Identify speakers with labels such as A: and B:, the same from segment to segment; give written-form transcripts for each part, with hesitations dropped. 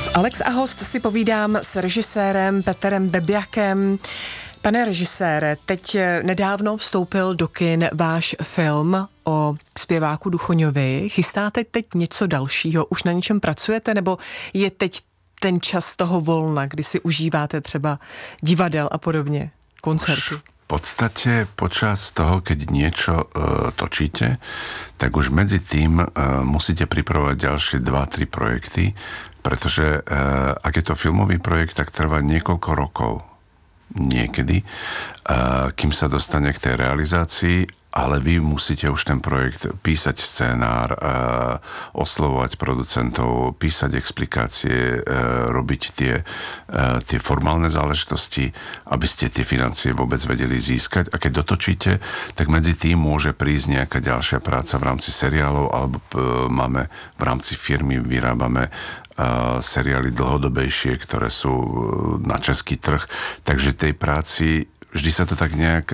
A: Alex a host si povídám s režisérem Petrem Bebjakem. Pane režisére, teď nedávno vstoupil do kin váš film o zpěváku Duchoňovi. Chystáte teď něco dalšího? Už na něčem pracujete, nebo je teď ten čas toho volna, kdy si užíváte třeba divadel a podobně, koncerty?
B: V podstate počas toho, keď niečo točíte, tak už medzi tým musíte pripravovať ďalšie 2-3 projekty, pretože ak je to filmový projekt, tak trvá niekoľko rokov niekedy, kým sa dostane k tej realizácii, ale vy musíte už ten projekt písať scenár, oslovovať producentov, písať explikácie, robiť tie formálne záležitosti, aby ste tie financie vôbec vedeli získať. A keď dotočíte, tak medzi tým môže prísť nejaká ďalšia práca v rámci seriálov, alebo máme v rámci firmy, vyrábame seriály dlhodobejšie, ktoré sú na český trh. Takže tej práci vždy sa to tak nejak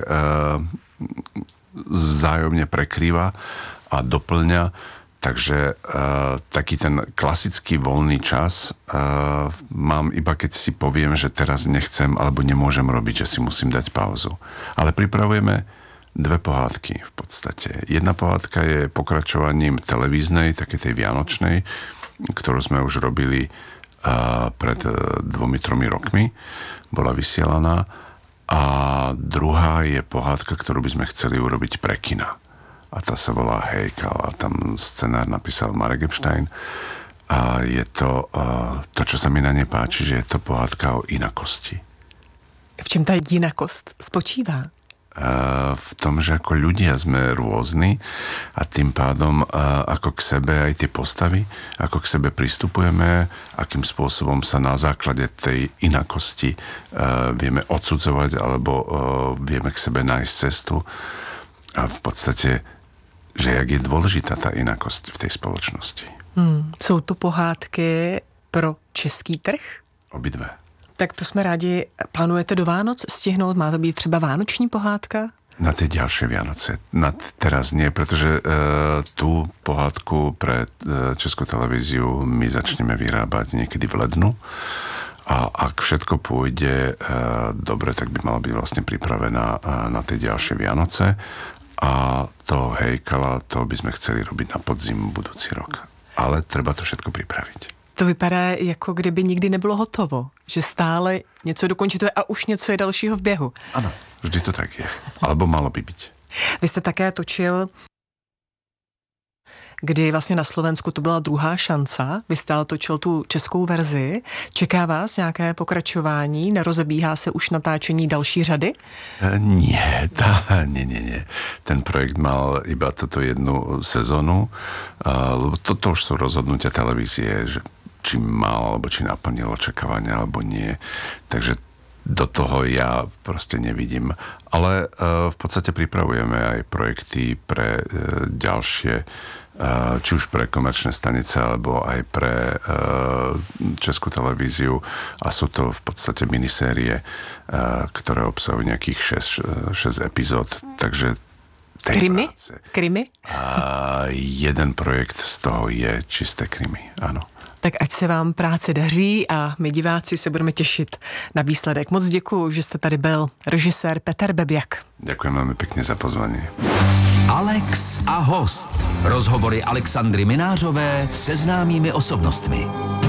B: vzájomne prekrýva a doplňa. Takže taký ten klasický voľný čas mám iba keď si poviem, že teraz nechcem alebo nemôžem robiť, že si musím dať pauzu. Ale pripravujeme 2 pohádky v podstate. Jedna pohádka je pokračovaním televíznej, také tej vianočnej, ktorú sme už robili pred 2-3 rokmi. Bola vysielaná. A druhá je pohádka, ktorú by sme chceli urobiť pre kina. A tá sa volá Hejkal a tam scenár napísal Marek Epstein. A je to, čo sa mi na nej páči, že je to pohádka o inakosti.
A: V čem ta jinakost spočívá?
B: V tom, že ako ľudia sme rôzni a tým pádom ako k sebe aj tie postavy, ako k sebe pristupujeme, akým spôsobom sa na základe tej inakosti vieme odsudzovať alebo vieme k sebe nájsť cestu a v podstate, že jak je dôležitá tá inakosť v tej spoločnosti.
A: Jsou to pohádky pro český trh?
B: Obidve.
A: Tak to jsme rádi. Plánujete do Vánoc stihnout? Má to být třeba vánoční pohádka?
B: Na tie ďalšie Vianoce. Teraz nie, pretože tú pohádku pre Českú televíziu my začneme vyrábať niekedy v lednu. A ak všetko pôjde dobre, tak by mala byť vlastne pripravená na tie ďalšie Vianoce. A to Hejkala, to by sme chceli robiť na podzim budúci rok. Ale treba to všetko pripraviť.
A: To vypadá, jako kdyby nikdy nebylo hotovo. Že stále něco dokončíte a už něco je dalšího v běhu.
B: Ano, vždy to tak je. Alebo malo by byť.
A: Vy jste také točil, kdy vlastně na Slovensku to byla druhá šanca. Vy jste ale točil tu českou verzi. Čeká vás nějaké pokračování? Nerozebíhá se už natáčení další řady?
B: Nie. Ten projekt mal iba toto jednu sezónu. Lebo toto už sú rozhodnutia televízie, že či mal, alebo či naplnil očakávania, alebo nie. Takže do toho ja proste nevidím. Ale v podstate pripravujeme aj projekty pre ďalšie, či už pre komerčné stanice, alebo aj pre Českú televíziu. A sú to v podstate minisérie, ktoré obsahujú nejakých 6 epizód. Takže
A: Krimi?
B: Jeden projekt z toho je čisté krimi, áno.
A: Tak ať se vám práce daří a my diváci se budeme těšit na výsledek. Moc děkuju, že jste tady byl. Režisér Petr Bebjak.
B: Ďakujem veľmi pekne za pozvanie.
C: Alex a host. Rozhovory Alexandry Minářové se známými osobnostmi.